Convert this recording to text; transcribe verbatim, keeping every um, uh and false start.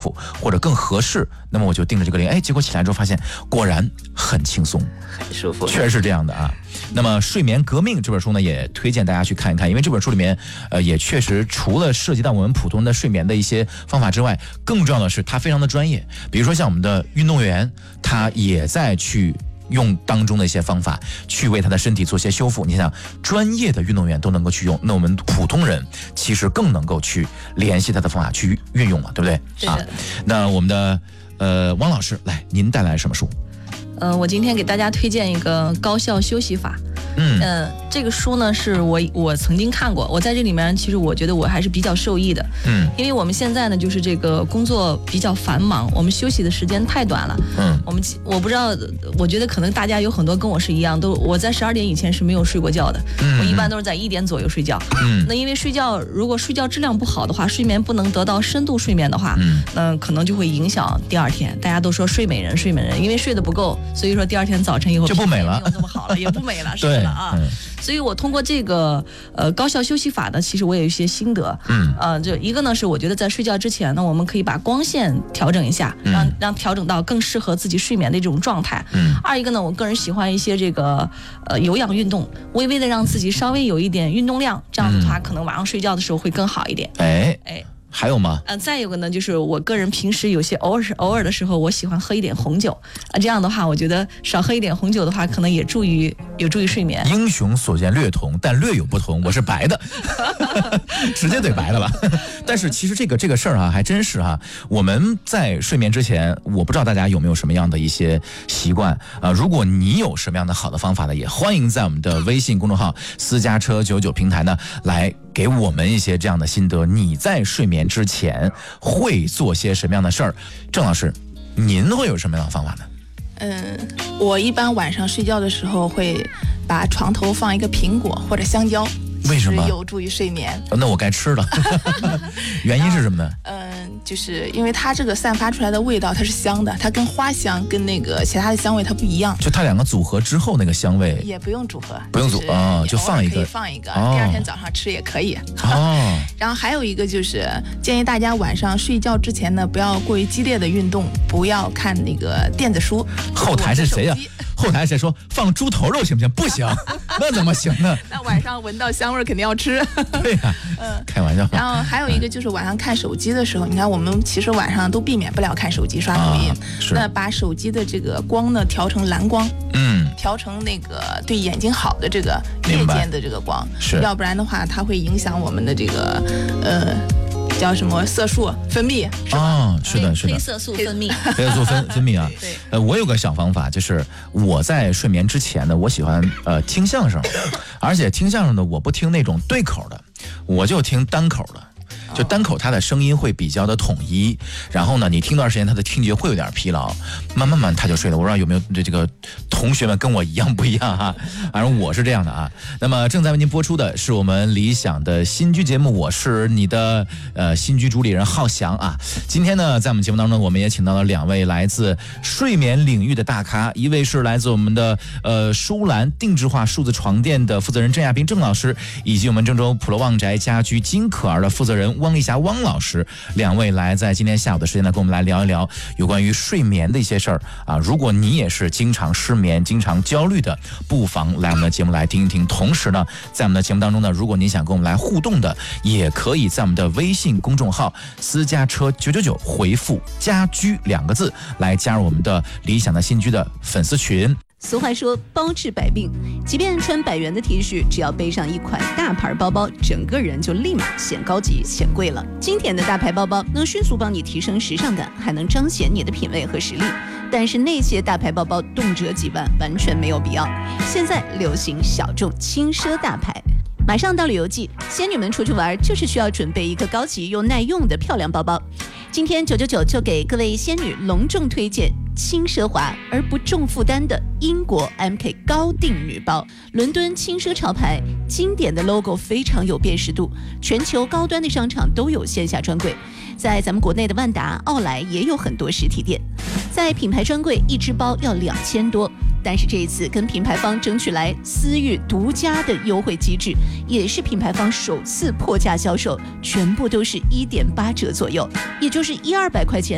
服或者更合适，那么我就定了这个铃，哎，结果起来之后发现果然很轻松， 很舒服， 确实是这样的啊。那么《睡眠革命》这本书呢，也推荐大家去看一看，因为这本书里面，呃，也确实除了涉及到我们普通的睡眠的一些方法之外，更重要的是它非常的专业。比如说像我们的运动员，他也在去用当中的一些方法去为他的身体做些修复。你想，专业的运动员都能够去用，那我们普通人其实更能够去联系他的方法去运用了，对不对？ 对的。啊， 那我们的呃汪老师，来，您带来什么书？ 呃，我今天给大家推荐一个高效休息法。 嗯， 呃，这个书呢是我我曾经看过，我在这里面其实我觉得我还是比较受益的。 嗯， 因为我们现在呢就是这个工作比较繁忙，我们休息的时间太短了。 嗯， 我们我不知道，我觉得可能大家有很多跟我是一样，都我在十二点以前是没有睡过觉的。嗯，我一般都是在一点左右睡觉。嗯，那因为睡觉如果睡觉质量不好的话，睡眠不能得到深度睡眠的话，嗯，那可能就会影响第二天。大家都说睡美人，睡美人，因为睡得不够，所以说第二天早晨以后就不美了， 没有这么好了，也不美了，是的啊。嗯，所以我通过这个呃高效休息法呢，其实我有一些心得。嗯，呃，就一个呢是我觉得在睡觉之前呢，我们可以把光线调整一下，嗯、让让调整到更适合自己睡眠的这种状态。嗯，二一个呢，我个人喜欢一些这个呃有氧运动，微微的让自己稍微有一点运动量，这样的话、嗯、可能晚上睡觉的时候会更好一点。 哎哎。还有吗？ 嗯、呃，再有个呢，就是我个人平时有些偶尔偶尔的时候，我喜欢喝一点红酒啊。这样的话，我觉得少喝一点红酒的话，可能也助于有助于睡眠。 英雄所见略同，但略有不同。我是白的，直接对白的了。但是其实这个这个事儿啊，还真是哈。我们在睡眠之前，我不知道大家有没有什么样的一些习惯啊、呃？如果你有什么样的好的方法呢，也欢迎在我们的微信公众号“私家车九九”平台呢来给我们一些这样的心得。你在睡眠之前会做些什么样的事儿？郑老师，您会有什么样的方法呢？ 嗯，我一般晚上睡觉的时候会把床头放一个苹果或者香蕉。 为什么？ 有助于睡眠。 那我该吃了。原因是什么呢？ 嗯，就是因为它这个散发出来的味道它是香的，它跟花香跟那个其他的香味它不一样。 就它两个组合之后那个香味也不用组合， 不用组啊、哦，就放一个， 可以放一个、哦，第二天早上吃也可以。 哦。 然后还有一个就是建议大家晚上睡觉之前呢，不要过于激烈的运动，不要看那个电子书。 后台是谁呀、啊？后台谁说放猪头肉行不行？不行，那怎么行呢？ 那晚上闻到香味肯定要吃。 对呀、啊，嗯，开玩笑。 然后还有一个就是晚上看手机的时候，你看我们其实晚上都避免不了看手机刷抖音、啊，那把手机的这个光呢调成蓝光，嗯，调成那个对眼睛好的这个夜间的这个光， 是， 要不然的话它会影响我们的这个呃。叫什么色素分泌是吧？ 哦，是的，是的， 黑色素分泌， 黑色素分分泌啊。 对， 呃，我有个小方法，就是我在睡眠之前呢，我喜欢呃听相声，而且听相声呢，我不听那种对口的，我就听单口的。就单口它的声音会比较的统一，然后呢，你听段时间它的听觉会有点疲劳，慢慢慢它就睡了。我不知道有没有这这个同学们跟我一样不一样哈？反正我是这样的啊。那么正在为您播出的是我们理想的新居节目，我是你的呃新居主理人浩翔啊。今天呢，在我们节目当中，我们也请到了两位来自睡眠领域的大咖，一位是来自我们的呃舒兰定制化数字床垫的负责人郑亚斌郑老师，以及我们郑州普罗旺宅家居金可儿的负责人汪丽霞汪老师，两位来在今天下午的时间呢，跟我们来聊一聊有关于睡眠的一些事儿啊。如果你也是经常失眠、经常焦虑的，不妨来我们的节目来听一听。同时呢，在我们的节目当中呢，如果你想跟我们来互动的，也可以在我们的微信公众号“私家车九九九”回复“家居”两个字来加入我们的理想的新居的粉丝群。 俗话说包治百病，即便穿百元的 T 恤，只要背上一款大牌包包，整个人就立马显高级显贵了。经典的大牌包包能迅速帮你提升时尚感，还能彰显你的品味和实力。但是那些大牌包包动辄几万，完全没有必要。现在流行小众轻奢大牌。马上到旅游季，仙女们出去玩就是需要准备一个高级又耐用的漂亮包包。今天九九九就给各位仙女隆重推荐轻奢华而不重负担的英国 M K 高定女包，伦敦轻奢潮牌，经典的 logo 非常有辨识度，全球高端的商场都有线下专柜，在咱们国内的万达、奥莱也有很多实体店。在品牌专柜，一只包要两千多，但是这一次跟品牌方争取来私域独家的优惠机制，也是品牌方首次破价销售，全部都是一点八折左右，也就是一二百块钱